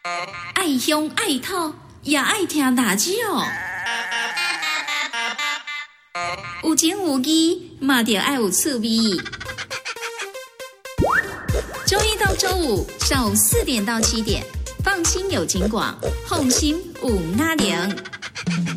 爱乡爱土，也爱听大酒。有情有义，嘛着爱有趣味。周一到周五上午4点到7点，放心有景广，放心有阿玲。